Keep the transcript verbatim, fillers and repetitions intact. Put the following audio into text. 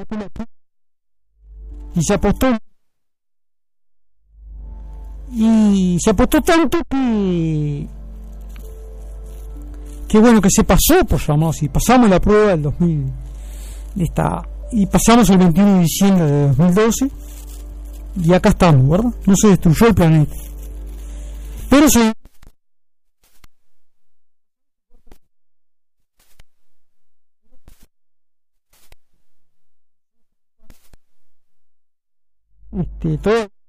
y se apostó y se apostó tanto que que bueno que se pasó, por llamarlo así, pasamos la prueba del dos mil esta, y pasamos el veintiuno de diciembre de dos mil doce y acá estamos, ¿verdad? No se destruyó el planeta, pero se este, todo